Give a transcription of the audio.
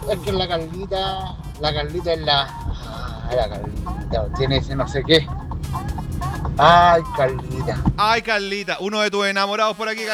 Es que la Carlita es la... Ah, la Carlita, tiene ese no sé qué. Ay, Carlita. Ay, Carlita, uno de tus enamorados por aquí, Carlita.